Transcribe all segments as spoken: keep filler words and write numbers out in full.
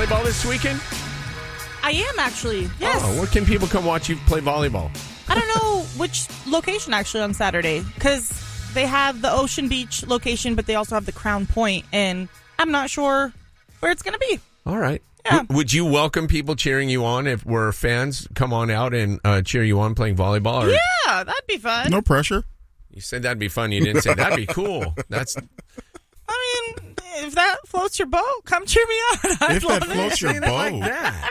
volleyball this weekend? I am, actually. Yes. Oh, where can people come watch you play volleyball? I don't know which location, actually, on Saturday, because they have the Ocean Beach location, but they also have the Crown Point, and I'm not sure where it's going to be. All right. Yeah. W- would you welcome people cheering you on if we're fans? Come on out and uh, cheer you on playing volleyball? Or... Yeah, that'd be fun. No pressure. You said that'd be fun. You didn't say that'd be cool. That's. I mean, if that floats your boat, come cheer me on. I'd If that love floats your boat. Like that.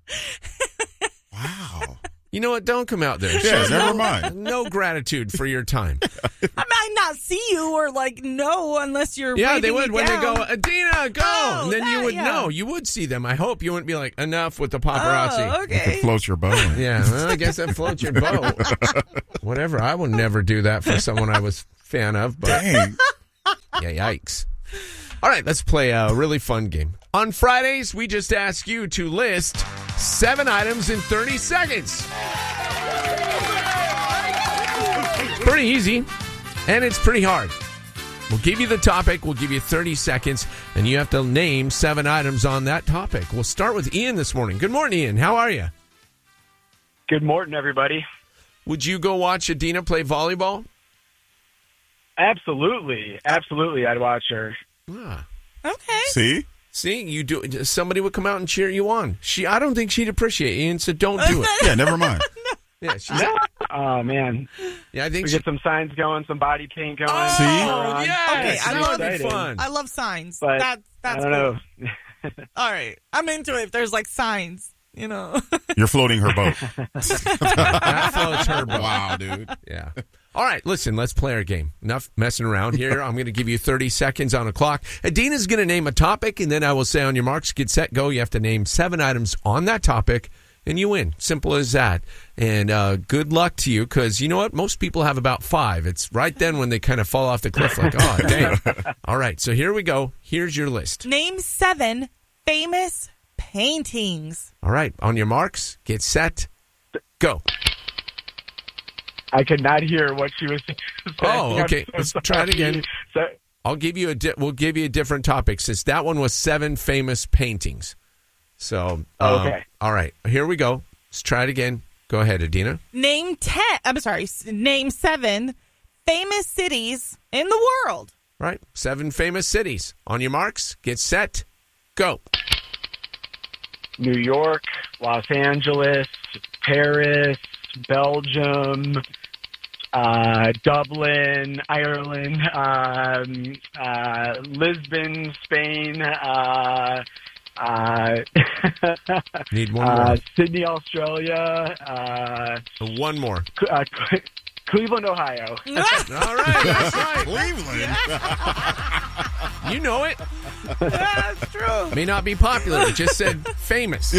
Wow. You know what? Don't come out there. Yeah, Show never no, mind. No gratitude for your time. I might not see you or, like, know unless you're Yeah, waving they would me when down. they go, Adina, go! Oh, and then that, you would yeah. know. You would see them. I hope you wouldn't be like, enough with the paparazzi. Oh, If it okay. floats your boat. Yeah, well, I guess that floats your boat. Whatever. I would never do that for someone I was a fan of. But Dang. yeah, yikes. All right, let's play a really fun game. On Fridays, we just ask you to list seven items in thirty seconds. Pretty easy, and it's pretty hard. We'll give you the topic, we'll give you thirty seconds, and you have to name seven items on that topic. We'll start with Ian this morning. Good morning, Ian. How are you? Good morning, everybody. Would you go watch Adina play volleyball? Absolutely. Absolutely, I'd watch her. Ah. Okay. See? See, you do. Somebody would come out and cheer you on. She, I don't think she'd appreciate Ian, so don't do it. Yeah, never mind. Yeah, she's. Oh, man. Yeah, I think We she. get some signs going, some body paint going. Oh, See? yeah. Okay, I that love would be it. fun. I love signs. But that, that's I don't cool. know. All right. I'm into it if there's, like, signs, you know. You're floating her boat. That floats her boat. Wow, dude. Yeah. All right, listen, let's play our game. Enough messing around here. I'm going to give you thirty seconds on a clock. Adina's going to name a topic, and then I will say on your marks, get set, go. You have to name seven items on that topic, and you win. Simple as that. And uh, good luck to you, because you know what? Most people have about five. It's right then when they kind of fall off the cliff like, oh, dang. All right, so here we go. Here's your list. Name seven famous paintings. All right, on your marks, get set, go. I could not hear what she was saying. Oh, I'm okay. so Let's try it sorry. again. So, I'll give you a di- we'll give you a different topic since that one was seven famous paintings. So um, Okay. all right, here we go. Let's try it again. Go ahead, Adina. Name ten. I'm sorry. s- Name seven famous cities in the world. Right, seven famous cities. On your marks, get set, go. New York, Los Angeles, Paris, Belgium, uh, Dublin, Ireland, um, uh, Lisbon, Spain, uh, uh, Need one uh, more. Sydney, Australia, uh, One more. Cle- uh, Cle- Cleveland, Ohio. All right, that's right. Cleveland. You know it. That's true. May not be popular. It just said famous.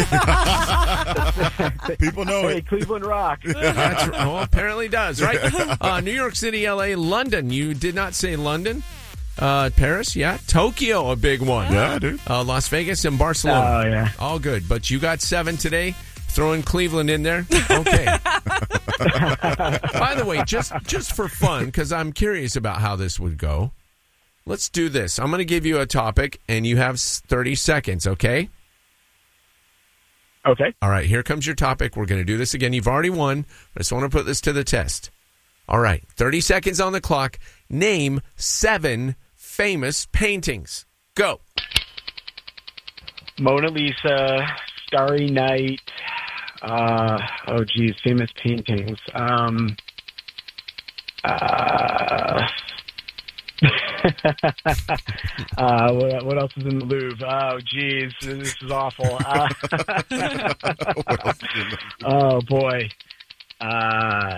People know Hey, it. Cleveland Rock. That's well, apparently does, right? Uh, New York City, L A, London. You did not say London. Uh, Paris, yeah. Tokyo, a big one. Yeah, dude. Uh, Las Vegas and Barcelona. Oh, yeah. All good. But you got seven today. Throwing Cleveland in there. Okay. By the way, just just for fun, because I'm curious about how this would go, let's do this. I'm going to give you a topic, and you have thirty seconds, okay? Okay. All right, here comes your topic. We're going to do this again. You've already won. I just want to put this to the test. All right, thirty seconds on the clock. Name seven famous paintings. Go. Mona Lisa, Starry Night. Uh, oh, geez, famous paintings. Um, uh, uh, what, what else is in the Louvre? Oh, geez, this is awful. Uh, oh, boy. Uh,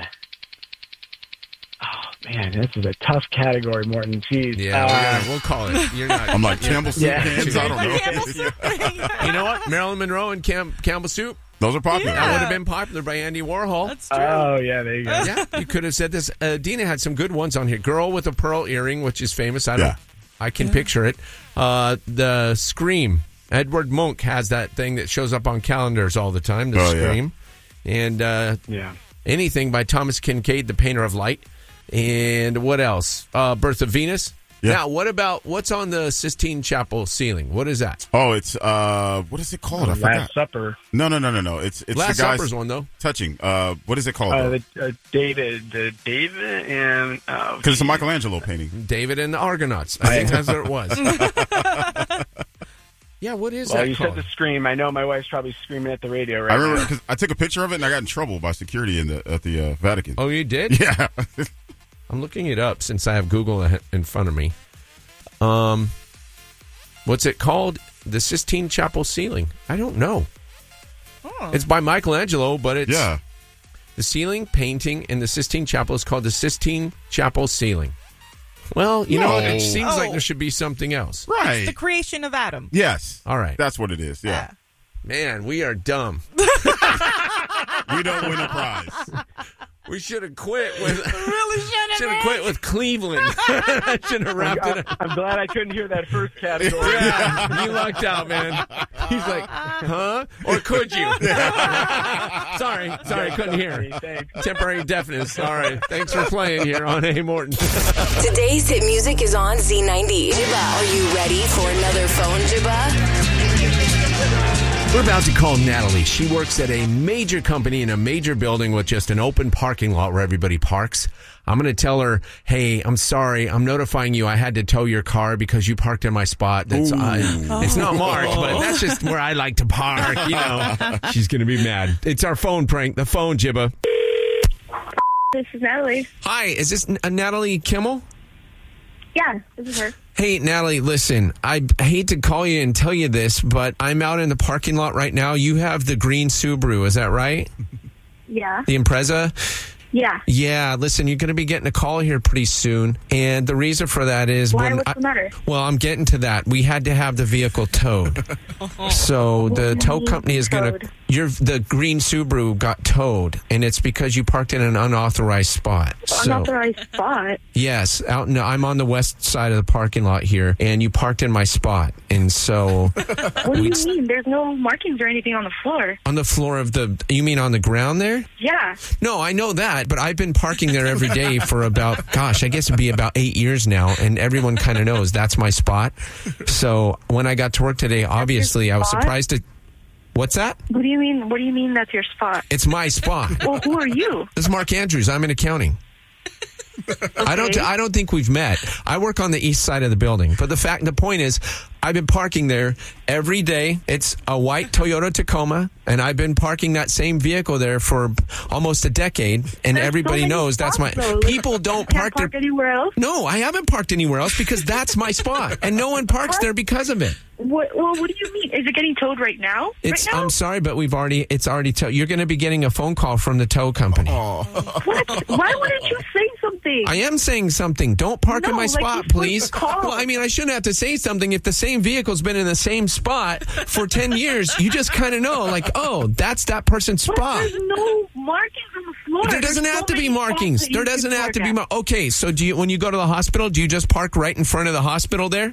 oh, man, this is a tough category, Morton. Jeez. Yeah, Uh, we're gonna, we'll call it. You're not. I'm like Campbell soup Yeah. cans. I don't know. Campbell soup. You know what? Marilyn Monroe and Cam- Campbell Soup. Those are popular. That Yeah. would have been popular by Andy Warhol. That's true. Oh, yeah, there you go. Yeah, you could have said this. Uh, Dina had some good ones on here. Girl with a pearl earring, which is famous. I don't. Yeah. I can picture it. Uh, the Scream. Edward Munch has that thing that shows up on calendars all the time. The Oh, yeah. Scream, and uh, Yeah. anything by Thomas Kincaid, the painter of light. And what else? Uh, Birth of Venus. Yeah. Now, what about what's on the Sistine Chapel ceiling? What is that? Oh, it's uh, what is it called? I Last forgot. Supper. No, no, no, no, no. It's it's Last the guys Supper's one though. touching. Uh, what is it called? Uh, Because the, uh, David, the David, and oh, it's a Michelangelo painting. David and the Argonauts. I think that's what it was. Yeah, what is well, that you called? said the scream. I know my wife's probably screaming at the radio right I remember now. because I took a picture of it and I got in trouble by security in the at the uh, Vatican. Oh, you did? Yeah. I'm looking it up since I have Google in front of me. Um, what's it called? The Sistine Chapel ceiling. I don't know. Oh. It's by Michelangelo, but it's Yeah. the ceiling painting in the Sistine Chapel is called the Sistine Chapel ceiling. Well, you know, No. it seems Oh. like there should be something else. Right. The creation of Adam. Yes. All right. That's what it is. Yeah. Man, we are dumb. We don't win a prize. We should have quit with Really should should have quit with Cleveland. I should have wrapped it up. I'm glad I couldn't hear that first category. Yeah, you lucked out, man. He's like, huh? Or could you? sorry, sorry, couldn't hear. Thanks. Temporary deafness. All right. Thanks for playing here on A. Morton. Today's hit music is on Z ninety. Jibba, are you ready for another phone, Jibba? We're about to call Natalie. She works at a major company in a major building with just an open parking lot where everybody parks. I'm going to tell her, hey, I'm sorry. I'm notifying you. I had to tow your car because you parked in my spot. That's uh, It's not marked, but that's just where I like to park. You know, she's going to be mad. It's our phone prank. The phone, Jibba. This is Natalie. Hi, is this N- Natalie Kimmel? Yeah, this is her. Hey, Natalie, listen, I hate to call you and tell you this, but I'm out in the parking lot right now. You have the green Subaru, is that right? Yeah. The Impreza? Yeah. Yeah, listen, you're going to be getting a call here pretty soon. And the reason for that is... Why? when What's I- the matter? Well, I'm getting to that. We had to have the vehicle towed. So the do tow you company is going to... towed? Your The green Subaru got towed, and it's because you parked in an unauthorized spot. So, Unauthorized spot. yes, out in, I'm on the west side of the parking lot here, and you parked in my spot. And so... What do you We'd- mean? There's no markings or anything on the floor. on the floor of the... You mean on the ground there? Yeah. No, I know that, but I've been parking there every day for about, gosh, I guess it'd be about eight years now, and everyone kind of knows that's my spot. So when I got to work today, obviously, I was spot? surprised to... What's that? What do you mean? What do you mean that's your spot? It's my spot. Well, who are you? This is Mark Andrews. I'm in accounting. I don't. I don't think we've met. I work on the east side of the building, but the fact, the point is, I've been parking there every day. It's a white Toyota Tacoma, and I've been parking that same vehicle there for almost a decade. And There's everybody so many knows that's my. spots, though. People don't You can't park park their. anywhere else. No, I haven't parked anywhere else because that's my spot, and no one parks there because of it. What? Well, what do you mean? Is it getting towed right now? It's. right now? I'm sorry, but we've already. It's already towed. You're going to be getting a phone call from the tow company. What? Why wouldn't you say something? I am saying something. Don't park No, in my like, spot, you're supposed please. to call. Well, I mean, I shouldn't have to say something if the same vehicle's been in the same spot for ten years. You just kind of know, like, oh, that's that person's But spot. there's no markings on the floor. There doesn't There's have so to be many markings. spots that There you doesn't can have to park be. at. Mar- okay, so do you when you go to the hospital, do you just park right in front of the hospital there?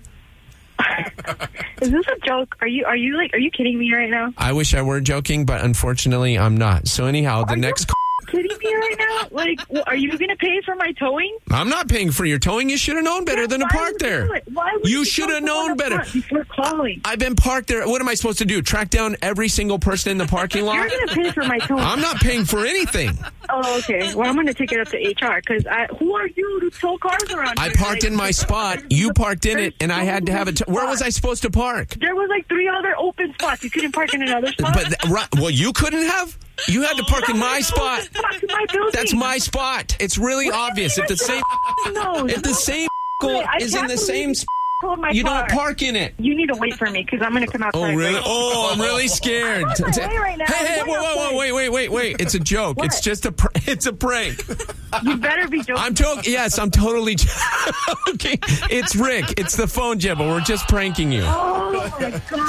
Is this a joke? Are you? Are you like? Are you kidding me right now? I wish I were joking, but unfortunately, I'm not. So anyhow, the Are you next. kidding me right now? Like, w- are you going to pay for my towing? I'm not paying for your towing. You should have known better than to Why park would you there. do it? Why would You you should tell have someone known up better. front before calling. I've been parked there. What am I supposed to do? Track down every single person in the parking You're lot? going to pay for my towing. I'm not paying for anything. Oh, okay. Well, I'm going to take it up to H R because I. Who are you to tow cars around? I here? parked Like, in my spot. You parked in it, and I had to have it. Where was I supposed to park? There was like three other open spots. You couldn't park in another spot. But th- right, well, you couldn't have. You had to park in my spot. Spots in my building. That's my spot. It's really What do you obvious. mean If the I same, should- No, if the no. same Wait, I is in can't the believe same, you sp- told my you car. don't park in it. You need to wait for me because I'm going to come outside. Oh really? right now. Oh, I'm really scared. I'm on my way right now. Hey, hey, I'm whoa, going whoa, whoa, outside. wait, wait, wait, wait! It's a joke. What? It's just a, pr- it's a prank. You better be joking. I'm joking. Yes, I'm totally joking. It's Rick. It's the phone, Jibba. We're just pranking you. Oh my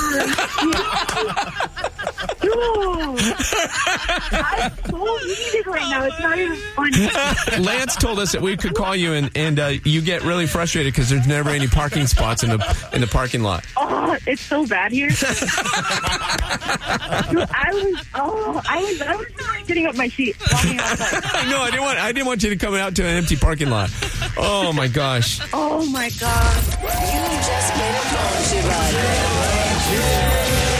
god. Dude. I'm so heated right now. It's not even funny. Lance told us that we could call you, and and uh, you get really frustrated because there's never any parking spots in the in the parking lot. Oh, it's so bad here. Dude, I was oh I was I was getting up my seat, walking outside. I know. I didn't want. I didn't want you to come out to an empty parking lot. Oh, my gosh. Oh, my God. You just made a phone, Shiva.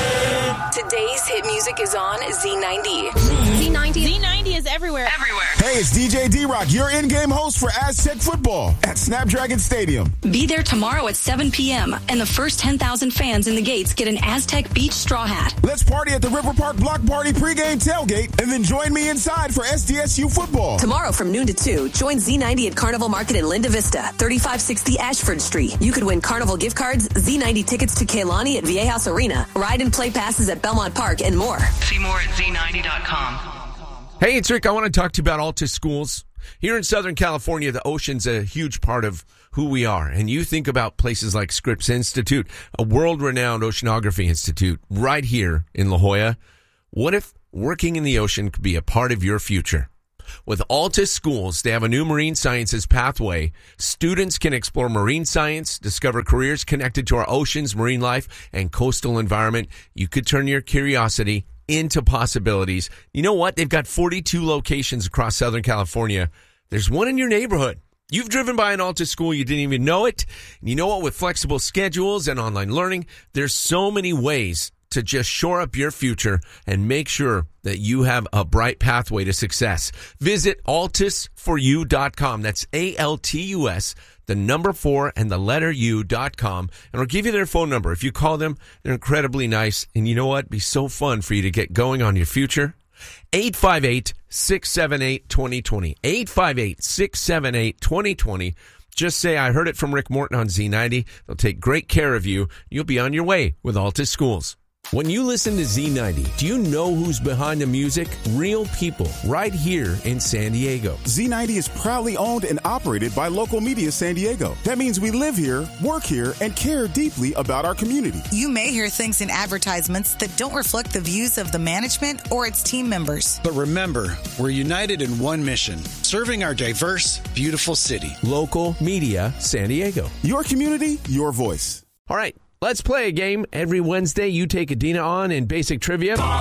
Today's hit music is on Z ninety. Z ninety. Z ninety is everywhere. Everywhere. Hey, it's D J D-Rock, your in-game host for Aztec football at Snapdragon Stadium. Be there tomorrow at seven p.m. and the first ten thousand fans in the gates get an Aztec Beach straw hat. Let's party at the River Park Block Party pregame tailgate and then join me inside for S D S U football. Tomorrow from noon to two, join Z ninety at Carnival Market in Linda Vista, thirty-five sixty Ashford Street. You could win Carnival gift cards, Z ninety tickets to Kehlani at Viejas Arena, ride and play passes at Belmont Park, and more. See more at Z ninety dot com. Hey, it's Rick. I want to talk to you about Altus Schools. Here in Southern California, the ocean's a huge part of who we are. And you think about places like Scripps Institute, a world-renowned oceanography institute right here in La Jolla. What if working in the ocean could be a part of your future? With Altus Schools, they have a new marine sciences pathway. Students can explore marine science, discover careers connected to our oceans, marine life, and coastal environment. You could turn your curiosity into possibilities. You know what? They've got forty-two locations across Southern California. There's one in your neighborhood. You've driven by an Altus school, you didn't even know it. And you know what? With flexible schedules and online learning, there's so many ways to just shore up your future and make sure that you have a bright pathway to success. Visit altus for you dot com. That's A L T U S, the number four and the letter U dot com. And I'll give you their phone number. If you call them, they're incredibly nice. And you know what? It'd be so fun for you to get going on your future. eight five eight, six seven eight, two zero two zero. eight five eight, six seven eight, two zero two zero. Just say, I heard it from Rick Morton on Z ninety. They'll take great care of you. You'll be on your way with Altus Schools. When you listen to Z ninety, do you know who's behind the music? Real people right here in San Diego. Z ninety is proudly owned and operated by Local Media San Diego. That means we live here, work here, and care deeply about our community. You may hear things in advertisements that don't reflect the views of the management or its team members. But remember, we're united in one mission, serving our diverse, beautiful city. Local Media San Diego. Your community, your voice. All right. Let's play a game. Every Wednesday, you take Adina on in basic trivia. See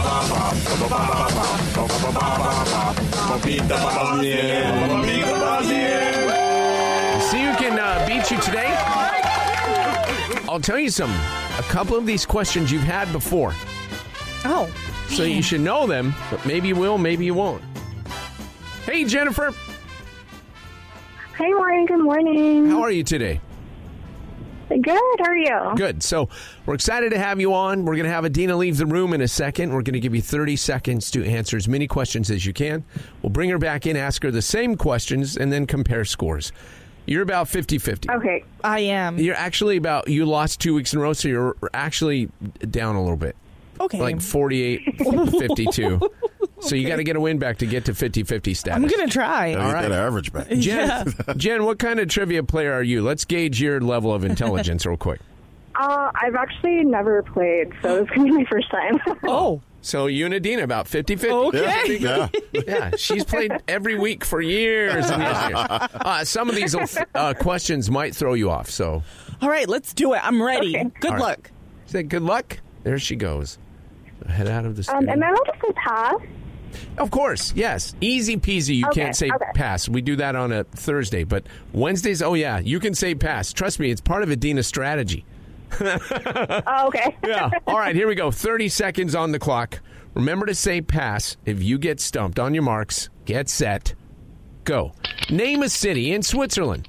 who can uh, beat you today. I'll tell you something. A couple of these questions you've had before. Oh. So you should know them, but maybe you will, maybe you won't. Hey, Jennifer. Hey, Ryan. Good morning. How are you today? Good. How are you? Good. So we're excited to have you on. We're going to have Adina leave the room in a second. We're going to give you thirty seconds to answer as many questions as you can. We'll bring her back in, ask her the same questions, and then compare scores. You're about fifty-fifty. Okay. I am. You're actually about, you lost two weeks in a row, so you're actually down a little bit. Okay. Like forty-eight, fifty-two. So you got to get a win back to get to fifty-fifty status. I'm going to try. All right. That average back. Jen, Yeah. Jen, what kind of trivia player are you? Let's gauge your level of intelligence real quick. Uh, I've actually never played, so it's going to be my first time. Oh. So you and Adina, about fifty-fifty. Okay. Yeah. Yeah, she's played every week for years and years. And years. Uh, some of these uh, questions might throw you off, so. All right, let's do it. I'm ready. Okay. Good All right. luck. Say good luck. There she goes. Head out of the studio. Um, am I allowed to say pass? Of course, yes. Easy peasy. You Okay, can't say okay. pass. We do that on a Thursday, but Wednesdays, oh yeah, you can say pass. Trust me, it's part of Adina's strategy. Oh, okay. Yeah. All right, here we go. thirty seconds on the clock. Remember to say pass if you get stumped. On your marks, get set, go. Name a city in Switzerland.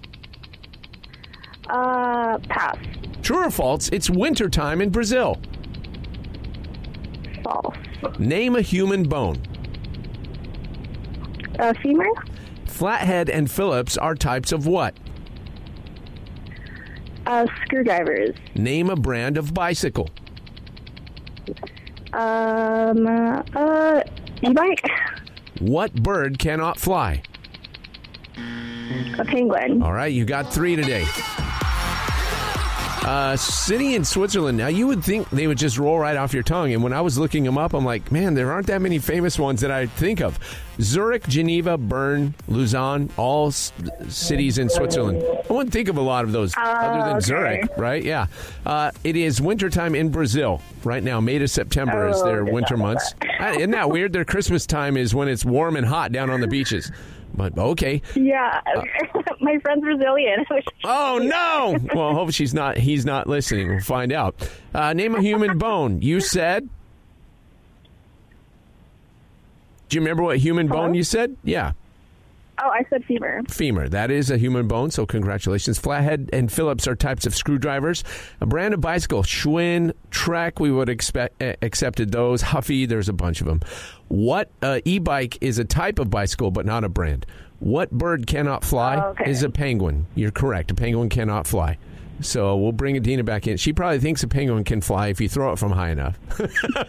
Uh, pass. True or false, it's wintertime in Brazil. False. Name a human bone. Uh, femur? Flathead and Phillips are types of what? Uh, screwdrivers. Name a brand of bicycle. Um, uh, uh, e-bike? What bird cannot fly? A penguin. All right, you got three today. Uh, city in Switzerland. Now, you would think they would just roll right off your tongue. And when I was looking them up, I'm like, man, there aren't that many famous ones that I think of. Zurich, Geneva, Bern, Lausanne, all s- cities in Switzerland. I wouldn't think of a lot of those Oh, other than okay. Zurich, right? Yeah. Uh, it is wintertime in Brazil right now. May to September is Oh, their good winter job. months. Uh, Isn't that weird? Their Christmas time is when it's warm and hot down on the beaches. But okay. Yeah, Uh, my friend's Brazilian. Oh, no. Well, I hope she's not. He's not listening. We'll find out. Uh, name a human bone. You said? Do you remember what human Hello? bone you said? Yeah. Oh, I said femur. Femur. That is a human bone, so congratulations. Flathead and Phillips are types of screwdrivers. A brand of bicycle, Schwinn, Trek, we would expect uh, accepted those. Huffy, there's a bunch of them. What uh, e-bike is a type of bicycle, but not a brand. What bird cannot fly Oh, okay. is a penguin. You're correct. A penguin cannot fly. So we'll bring Adina back in. She probably thinks a penguin can fly if you throw it from high enough. We'll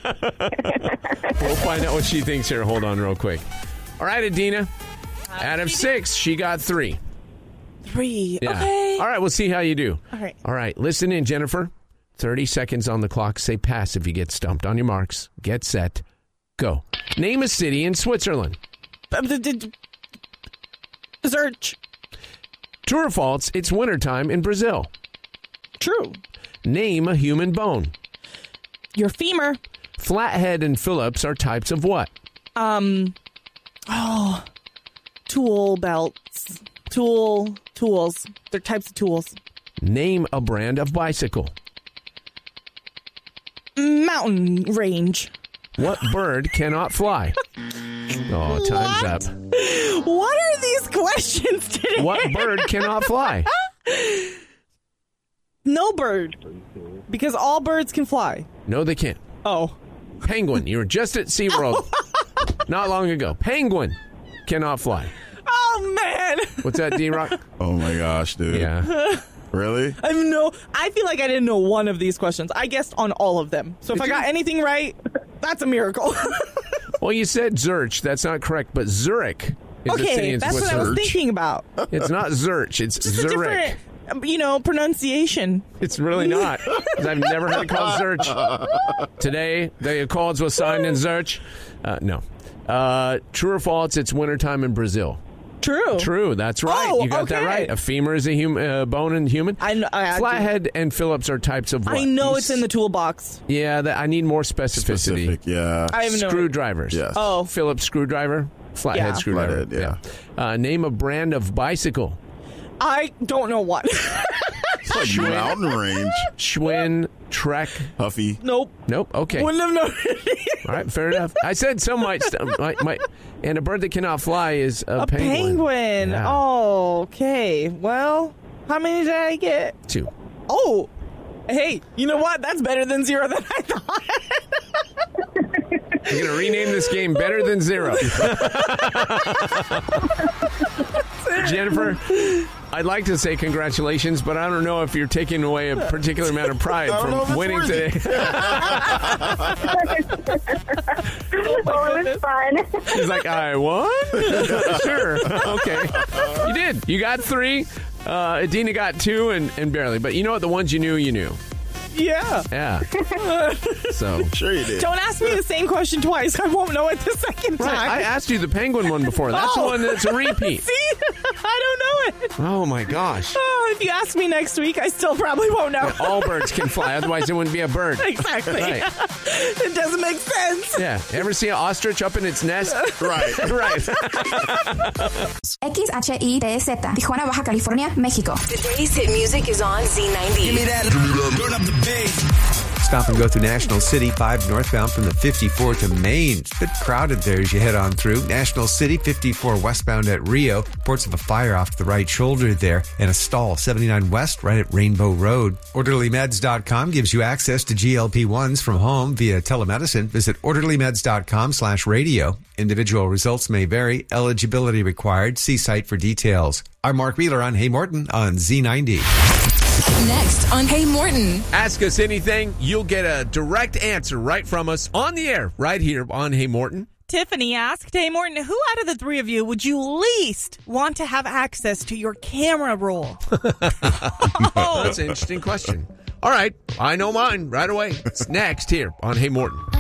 find out what she thinks here. Hold on real quick. All right, Adina. Out of six, she got three. Three. Yeah. Okay. All right, we'll see how you do. All right. All right, listen in, Jennifer. thirty seconds on the clock. Say pass if you get stumped. On your marks. Get set. Go. Name a city in Switzerland. Search. True or false, it's wintertime in Brazil. True. Name a human bone. Your femur. Flathead and Phillips are types of what? Um. Oh. Tool belts. Tool. Tools. They're types of tools. Name a brand of bicycle. Mountain range. What bird cannot fly? Oh, time's up. What are these questions today? What bird cannot fly? No bird. Because all birds can fly. No, they can't. Oh. Penguin. You were just at SeaWorld not long ago. Penguin cannot fly. Oh, man. What's that, D-Rock? Oh, my gosh, dude. Yeah. Really? I no. I feel like I didn't know one of these questions. I guessed on all of them. So if Did I got you? anything right, that's a miracle. Well, you said Zurich. That's not correct, but Zurich is a city Okay, in that's what I Switzerland. was thinking about. It's not Zurich. It's Just a Zurich. different, um, you know, pronunciation. It's really not. 'Cause I've never heard it called Zurich. Today, the Accords was signed in Zurich. Uh, no. Uh, true or false, it's wintertime in Brazil. True. True, that's right. Oh, you got that okay. right. A femur is a hum- uh, bone in human. I know. I, Flathead and Phillips are types of what? I know You it's in the toolbox. Yeah, that, I need more specificity. Specific, yeah. I have no. Screwdrivers. Yes. Oh. Phillips screwdriver. Flathead Yeah. screwdriver. Flathead, yeah. Uh, name a brand of bicycle. I don't know what. It's like mountain range. Schwinn, Trek. Huffy. Nope. Nope. Okay. Wouldn't have known. All right, fair enough. I said some might, st- might, might, and a bird that cannot fly is a, A penguin. penguin. Yeah. Oh, okay. Well, how many did I get? Two. Oh, hey, you know what? That's better than zero than I thought. You're going to rename this game Better Than Zero. Jennifer, I'd like to say congratulations, but I don't know if you're taking away a particular amount of pride I don't know if from it's winning worthy. today. Well, it was fun. She's like, I won? Sure. Okay. You did. You got three. Uh, Adina got two and, and barely. But you know what? The ones you knew, you knew. Yeah. Yeah. So. Sure you did. Don't ask me the same question twice. I won't know it the second time. Right. I asked you the penguin one before. That's the Oh. one that's a repeat. See? I don't know it. Oh, my gosh. Oh, if you ask me next week, I still probably won't know. All birds can fly. Otherwise, it wouldn't be a bird. Exactly. Right. It doesn't make sense. Yeah. Ever see an ostrich up in its nest? Right. Right. X H I T Z, Tijuana, Baja California, México. Today's hit music is on Z ninety. Give me that. Turn up the bass. Stop and go through National City, five northbound from the fifty-four to Maine. It's a bit crowded there as you head on through. National City, fifty-four westbound at Rio. Reports of a fire off the right shoulder there. And a stall, seventy-nine west, right at Rainbow Road. Orderly Meds dot com gives you access to G L P ones from home via telemedicine. Visit Orderly Meds dot com slash radio. Individual results may vary. Eligibility required. See site for details. I'm Mark Wheeler on Hey Morton on Z ninety. Next on Hey Morton. Ask us anything. You'll get a direct answer right from us on the air, right here on Hey Morton. Tiffany asked, hey, Morton, who out of the three of you would you least want to have access to your camera roll? Oh, that's an interesting question. All right. I know mine right away. It's next here on Hey Morton.